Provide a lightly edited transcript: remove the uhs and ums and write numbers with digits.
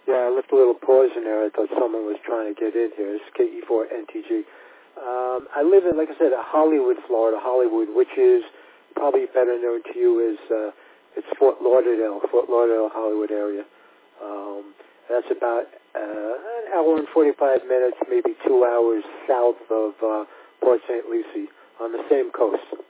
Yeah, I left a little pause in there. I thought someone was trying to get in here. It's KE4NTG. I live in, like I said, Hollywood, Florida. Hollywood, which is probably better known to you as it's Fort Lauderdale, Hollywood area. That's about an hour and 45 minutes, maybe 2 hours south of Port St. Lucie on the same coast.